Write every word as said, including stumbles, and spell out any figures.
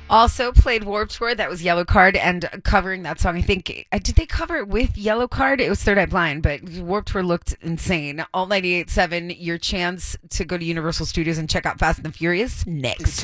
Also played Warped Tour. That was Yellow Card, and covering that song, I think, uh, did they cover it with Yellow Card? It was Third Eye Blind, but Warped Tour looked insane. Alt ninety-eight point seven, your chance to go to Universal Studios and check out Fast and the Furious next.